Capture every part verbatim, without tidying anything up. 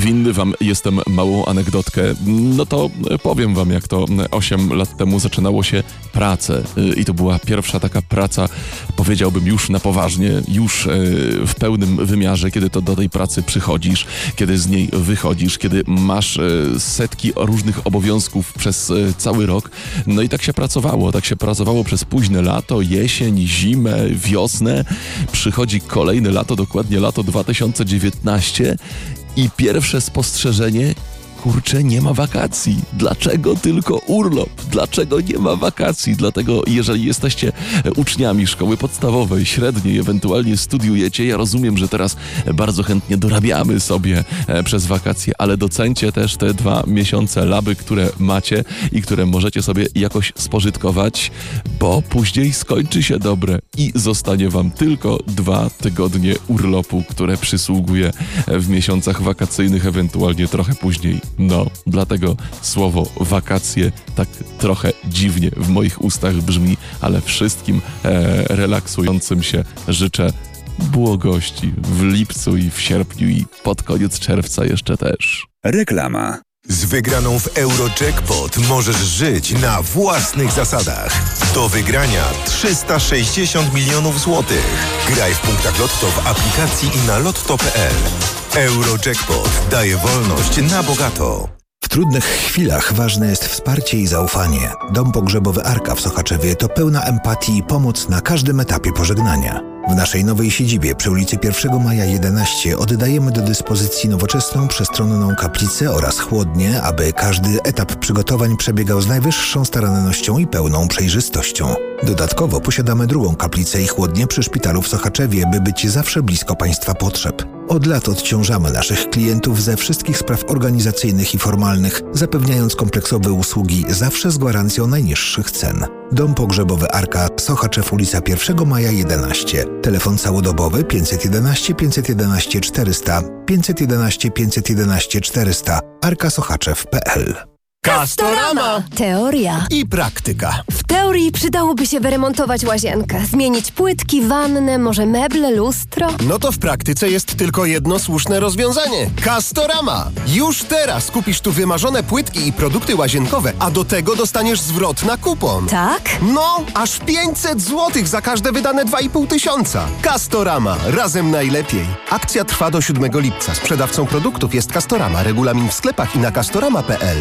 winny wam jestem małą anegdotkę. No to powiem wam, jak to osiem lat temu zaczynało się pracę. I to była pierwsza taka praca, powiedziałbym już na poważnie, już w pełnym wymiarze, kiedy to do tej pracy przychodzisz, kiedy z niej wychodzisz, kiedy masz setki różnych obowiązków przez cały rok. No i tak się pracowało, tak się pracowało przez późne lato, jesień, zimę, wiosnę. Przychodzi kolejne lato, dokładnie lato dwa tysiące dziewiętnaście i pierwsze spostrzeżenie: kurczę, nie ma wakacji. Dlaczego tylko urlop? Dlaczego nie ma wakacji? Dlatego, jeżeli jesteście uczniami szkoły podstawowej, średniej, ewentualnie studiujecie, ja rozumiem, że teraz bardzo chętnie dorabiamy sobie przez wakacje, ale docencie też te dwa miesiące laby, które macie i które możecie sobie jakoś spożytkować, bo później skończy się dobre i zostanie wam tylko dwa tygodnie urlopu, które przysługuje w miesiącach wakacyjnych, ewentualnie trochę później. No, dlatego słowo wakacje tak trochę dziwnie w moich ustach brzmi, ale wszystkim e, relaksującym się życzę błogości w lipcu i w sierpniu i pod koniec czerwca jeszcze też. Reklama. Z wygraną w Eurojackpot możesz żyć na własnych zasadach. Do wygrania trzysta sześćdziesiąt milionów złotych. Graj w punktach Lotto w aplikacji i na lotto kropka p l. Eurojackpot daje wolność na bogato. W trudnych chwilach ważne jest wsparcie i zaufanie. Dom pogrzebowy Arka w Sochaczewie to pełna empatii i pomoc na każdym etapie pożegnania. W naszej nowej siedzibie przy ulicy pierwszego maja jedenaście oddajemy do dyspozycji nowoczesną, przestronną kaplicę oraz chłodnię, aby każdy etap przygotowań przebiegał z najwyższą starannością i pełną przejrzystością. Dodatkowo posiadamy drugą kaplicę i chłodnię przy szpitalu w Sochaczewie, by być zawsze blisko Państwa potrzeb. Od lat odciążamy naszych klientów ze wszystkich spraw organizacyjnych i formalnych, zapewniając kompleksowe usługi zawsze z gwarancją najniższych cen. Dom pogrzebowy Arka, Sochaczew, ulica pierwszego maja jedenaście. Telefon całodobowy pięćset jedenaście pięćset jedenaście czterysta, pięćset jedenaście pięćset jedenaście czterysta, arkasoczaczew kropka p l. Castorama! Teoria I praktyka. W teorii przydałoby się wyremontować łazienkę, zmienić płytki, wannę, może meble, lustro. No to w praktyce jest tylko jedno słuszne rozwiązanie. Castorama! Już teraz kupisz tu wymarzone płytki i produkty łazienkowe, a do tego dostaniesz zwrot na kupon. Tak? No, aż pięćset złotych za każde wydane dwa i pół tysiąca. Castorama. Razem najlepiej. Akcja trwa do siódmego lipca. Sprzedawcą produktów jest Castorama. Regulamin w sklepach i na castorama kropka p l.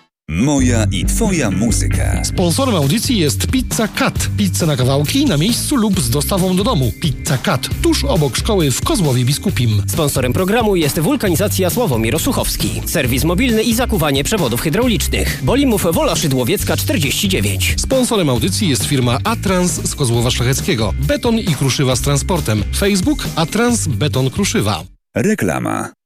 Moja i twoja muzyka. Sponsorem audycji jest Pizza Cut. Pizza na kawałki, na miejscu lub z dostawą do domu. Pizza Cut, tuż obok szkoły w Kozłowie Biskupim. Sponsorem programu jest Wulkanizacja Sławomir Osuchowski. Serwis mobilny i zakuwanie przewodów hydraulicznych. Bolimów Wola Szydłowiecka czterdzieści dziewięć. Sponsorem audycji jest firma Atrans z Kozłowa Szlacheckiego. Beton i kruszywa z transportem. Facebook Atrans Beton Kruszywa. Reklama.